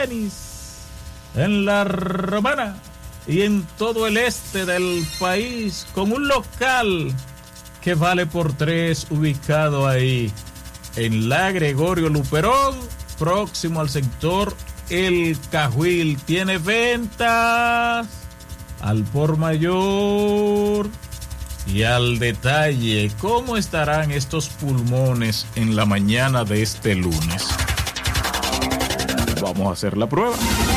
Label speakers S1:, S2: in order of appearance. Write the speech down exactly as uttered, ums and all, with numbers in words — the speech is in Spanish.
S1: tenis en La Romana y en todo el este del país, con un local que vale por tres, ubicado ahí en la Gregorio Luperón, próximo al sector El Cajuil. Tiene ventas al por mayor y al detalle. ¿Cómo estarán estos pulmones en la mañana de este lunes? Vamos a hacer la prueba.